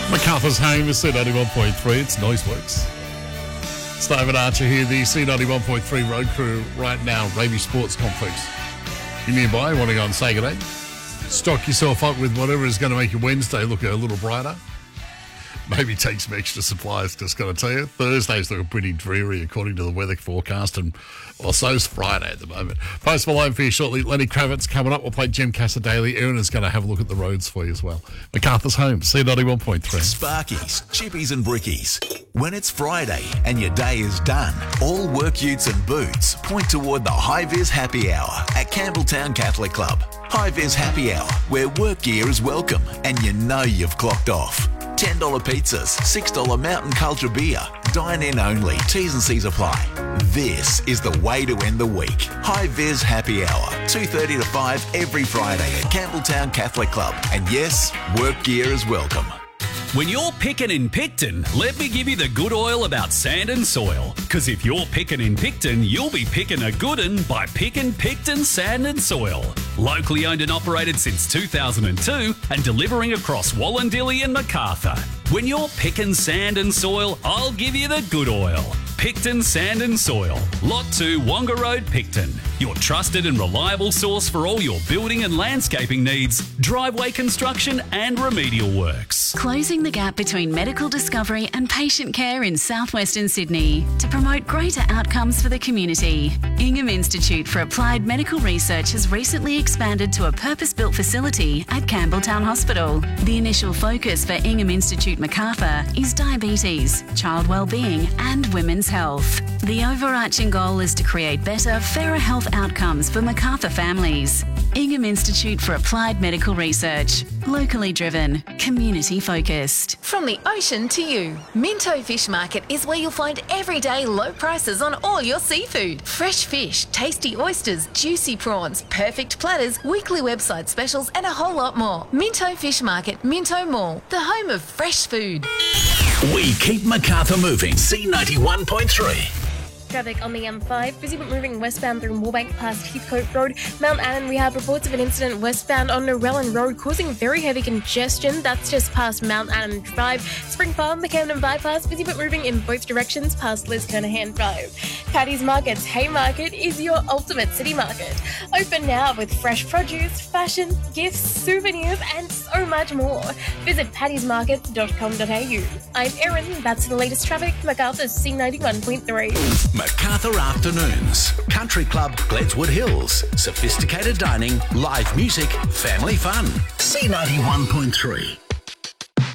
MacArthur's home is C91.3. It's Noiseworks. It's David Archer here, the C91.3 road crew right now, Raby Sports Complex. You're nearby, you want to go and say good day? Stock yourself up with whatever is going to make your Wednesday look a little brighter. Maybe take some extra supplies, just got to tell you. Thursday's looking pretty dreary according to the weather forecast, and so's Friday at the moment. Post Malone for you shortly. Lenny Kravitz coming up. We'll play Jim Cassadaly. Erin is going to have a look at the roads for you as well. MacArthur's home, C91.3. Sparkies, chippies and brickies. When it's Friday and your day is done, all work utes and boots point toward the High Vis Happy Hour at Campbelltown Catholic Club. High Vis Happy Hour, where work gear is welcome and you know you've clocked off. $10 pizzas, $6 Mountain Culture beer. Dine in only. T's and C's apply. This is the way to end the week. High Vis Happy Hour, 2:30 to 5 every Friday at Campbelltown Catholic Club. And yes, work gear is welcome. When you're picking in Picton, let me give you the good oil about sand and soil. Because if you're picking in Picton, you'll be picking a good un by picking Picton Sand and Soil. Locally owned and operated since 2002 and delivering across Wallandilly and MacArthur. When you're picking sand and soil, I'll give you the good oil. Picton Sand and Soil, Lot 2, Wonga Road, Picton. Your trusted and reliable source for all your building and landscaping needs, driveway construction and remedial works. Closing the gap between medical discovery and patient care in southwestern Sydney to promote greater outcomes for the community. Ingham Institute for Applied Medical Research has recently expanded to a purpose-built facility at Campbelltown Hospital. The initial focus for Ingham Institute MacArthur is diabetes, child wellbeing and women's health. The overarching goal is to create better, fairer health outcomes for MacArthur families. Ingham Institute for Applied Medical Research. Locally driven, community focused. From the ocean to you, Minto Fish Market is where you'll find everyday low prices on all your seafood. Fresh fish, tasty oysters, juicy prawns, perfect platters, weekly website specials and a whole lot more. Minto Fish Market, Minto Mall, the home of fresh food. We keep MacArthur moving. C91.3. Traffic on the M5, busy but moving westbound through Moorebank past Heathcote Road. Mount Annan, we have reports of an incident westbound on Norellan Road causing very heavy congestion. That's just past Mount Annan Drive. Spring Farm, the Camden Bypass, busy but moving in both directions past Liz Kernahan Drive. Paddy's Markets Haymarket is your ultimate city market. Open now with fresh produce, fashion, gifts, souvenirs and so much more. Visit paddysmarkets.com.au. I'm Erin, that's the latest traffic, MacArthur's C91.3. MacArthur Afternoons. Country Club, Gledswood Hills. Sophisticated dining, live music, family fun. C91.3.